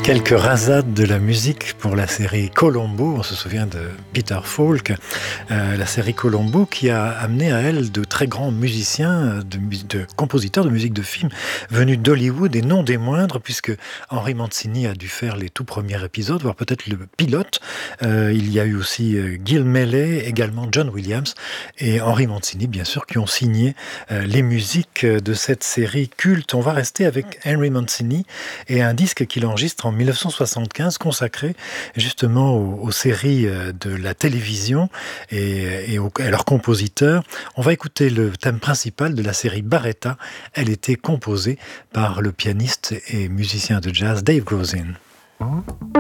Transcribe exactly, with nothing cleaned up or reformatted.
Quelques rasades de la musique pour la série Columbo. On se souvient de Peter Falk, euh, la série Columbo qui a amené à elle de très grands musiciens, de, de compositeurs de musique de film venus d'Hollywood et non des moindres, puisque Henry Mancini a dû faire les tout premiers épisodes, voire peut-être le pilote. Euh, il y a eu aussi euh, Gil Mellé, également John Williams et Henry Mancini, bien sûr, qui ont signé euh, les musiques de cette série culte. On va rester avec Henry Mancini et un disque qu'il enregistre en dix-neuf cent soixante-quinze, consacré justement aux, aux séries de la télévision et, et aux, à leurs compositeurs. On va écouter le thème principal de la série Baretta. Elle était composée par le pianiste et musicien de jazz Dave Grosin.